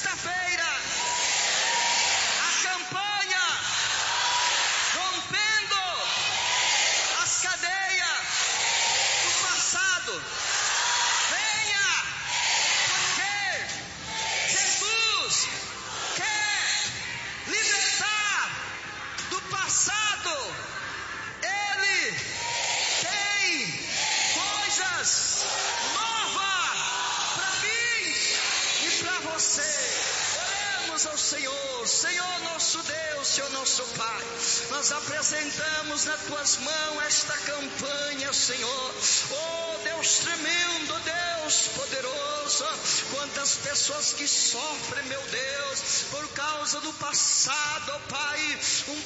sexta-feira, a campanha rompendo as cadeias do passado. Venha, porque Jesus quer libertar do passado. Ele tem coisas novas para mim e para você. Oremos ao Senhor. Senhor nosso Deus, Senhor nosso Pai, nós apresentamos nas tuas mãos esta campanha, Senhor. Oh Deus tremendo, Deus poderoso, quantas pessoas que sofrem, meu Deus, por causa do passado, oh Pai,